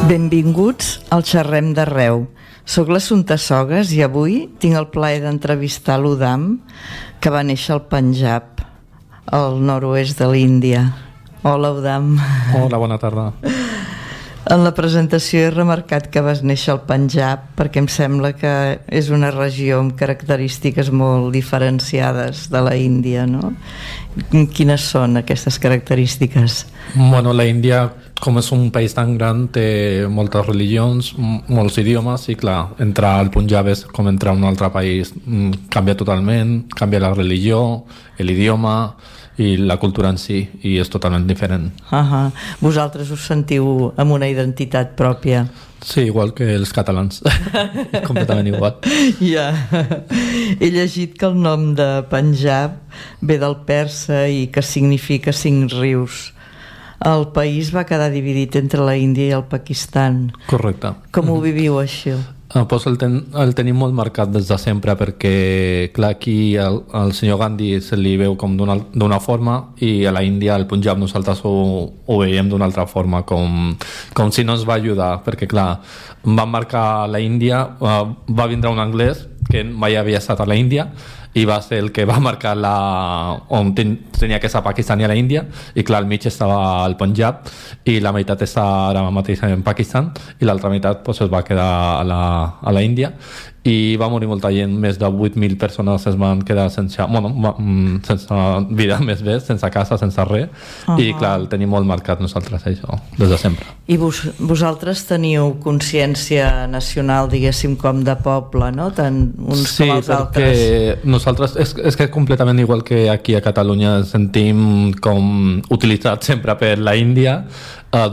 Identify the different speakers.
Speaker 1: Benvinguts al Xerrem d'Arreu. Soc l'Assumpta Sogues i avui tinc el plaer d'entrevistar l'Udam, que va néixer al Panjab, al nord-oest de l'Índia. Hola, Udam.
Speaker 2: Hola, bona tarda.
Speaker 1: En la presentació he remarcat que vas néixer al Panjab perquè em sembla que és una regió amb característiques molt diferenciades de la Índia, no? Quines són aquestes característiques?
Speaker 2: Bueno, la Índia, com és un país tan gran, té moltes religions, molts idiomes, i clar, entrar al Punjab és com entrar a un altre país. Canvia totalment, canvia la religió, l'idioma i la cultura en si, i és totalment diferent.
Speaker 1: Vosaltres us sentiu amb una identitat pròpia?
Speaker 2: Sí, igual que els catalans. Completament igual.
Speaker 1: Ja. He llegit que el nom de Panjab ve del persa i que significa 5 rius. El país va quedar dividit entre la Índia i el Pakistan.
Speaker 2: Correcte.
Speaker 1: Com ho viviu, això?
Speaker 2: Pues el tenim molt marcat des de sempre, perquè clar, aquí el senyor Gandhi se li veu com d'una forma, i a la Índia, al Punjab, nosaltres ho veiem d'una altra forma, com si no ens va ajudar, perquè clar, van marcar la Índia, va vindre un anglès que mai havia estat a la Índia i va ser el que va marcar on tenia que ser Pakistan i a la Índia, i clar, al mig estava el Punjab i la meitat està ara mateix en Pakistan i l'altra meitat pues, es va quedar a la Índia, i va morir molta gent. Més de 8.000 persones es van quedar sense vida, més bé, sense casa, sense res. I clar, el tenim molt marcat nosaltres, això, des de sempre.
Speaker 1: I vosaltres teniu consciència nacional, diguéssim, com de poble, no? Tant uns com els altres.
Speaker 2: Sí, perquè nosaltres és que completament igual que aquí a Catalunya ens sentim com utilitzats sempre per la Índia,